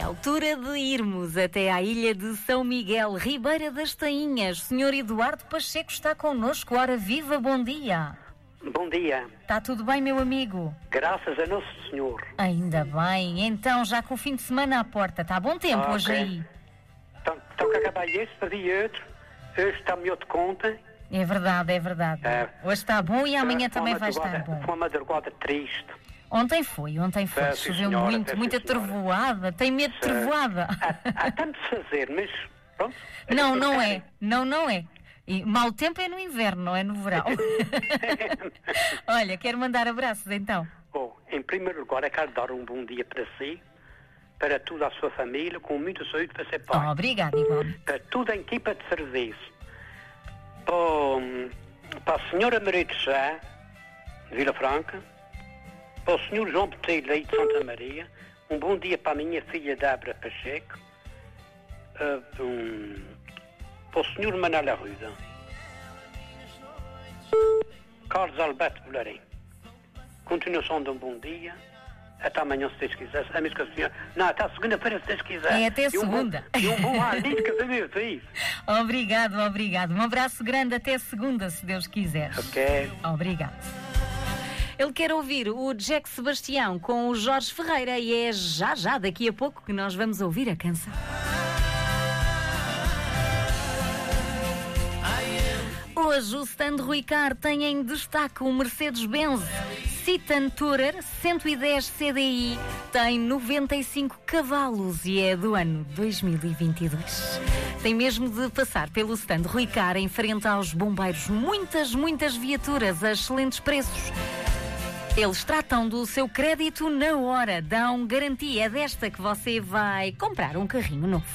Altura de irmos até à ilha de São Miguel, Ribeira das Tainhas. Senhor Eduardo Pacheco está connosco. Ora viva, bom dia. Bom dia. Está tudo bem, meu amigo? Graças a Nosso Senhor. Ainda bem. Então, já com o fim de semana à porta, está bom tempo hoje aí? Então que acabar este, perdi outro. Hoje está melhor de conta. É verdade, é verdade. Hoje está bom e amanhã também vai estar bom. Foi uma madrugada triste. Ontem foi. Choveu muito, muita trovoada. Tem medo de trovoada? Há tanto de fazer, mas pronto. Não é. E mau tempo é no inverno, não é no verão. Olha, quero mandar abraços então. Bom, em primeiro lugar, eu quero dar um bom dia para si, para toda a sua família, com muita saúde para ser pai. Obrigada, igualmente. Para toda a equipa de serviço. Para a senhora Maria de Sá, de Vila Franca. Para o senhor João Botelho, aí de Santa Maria. Um bom dia para a minha filha Débora Pacheco. Para o senhor Manuel Arruda. Carlos Alberto Bolarim. Continuação de um bom dia. Até amanhã, se Deus quiser. Não, até segunda-feira, se Deus quiser. É até segunda. E um bom alívio que eu meu filho. Obrigado. Um abraço grande até segunda, se Deus quiser. Ok. Obrigado. Ele quer ouvir o Jack Sebastião com o Jorge Ferreira e é já daqui a pouco que nós vamos ouvir a canção. Hoje o stand Rui Car tem em destaque o Mercedes-Benz Citan Tourer 110 CDI, tem 95 cavalos e é do ano 2022. Tem mesmo de passar pelo stand Rui Car em frente aos bombeiros. Muitas viaturas a excelentes preços. Eles tratam do seu crédito na hora, dão garantia desta que você vai comprar um carrinho novo.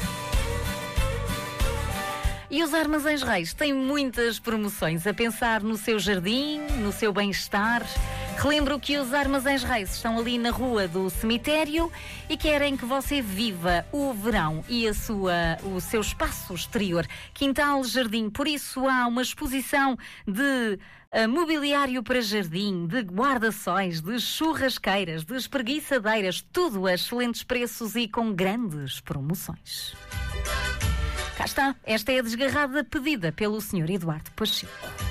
E os Armazéns Reis têm muitas promoções a pensar no seu jardim, no seu bem-estar. Relembro que os Armazéns Reis estão ali na Rua do Cemitério e querem que você viva o verão e o seu espaço exterior, quintal, jardim. Por isso há uma exposição de mobiliário para jardim, de guarda-sóis, de churrasqueiras, de espreguiçadeiras, tudo a excelentes preços e com grandes promoções. Cá está, esta é a desgarrada pedida pelo Sr. Eduardo Pacheco.